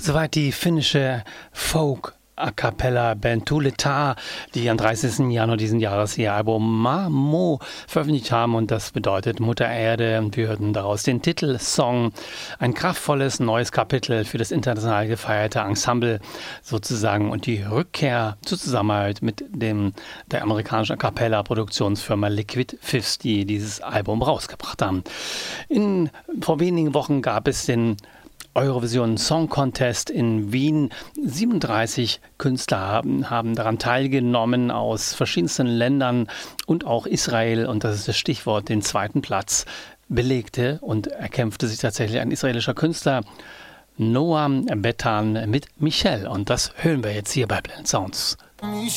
Soweit die finnische Folk-A-Cappella-Band Tuuletar, die am 30. Januar diesen Jahres ihr Album Mamo veröffentlicht haben, und das bedeutet Mutter Erde. Wir hörten daraus den Titelsong, ein kraftvolles neues Kapitel für das international gefeierte Ensemble sozusagen und die Rückkehr zur Zusammenarbeit mit der amerikanischen A-Cappella-Produktionsfirma Liquid Fifths, die dieses Album rausgebracht haben. Vor wenigen Wochen gab es den Eurovision Song Contest in Wien. 37 Künstler haben daran teilgenommen aus verschiedensten Ländern und auch Israel, und das ist das Stichwort, den zweiten Platz belegte und erkämpfte sich tatsächlich ein israelischer Künstler, Noam Betan, mit Michelle, und das hören wir jetzt hier bei Blend Sounds.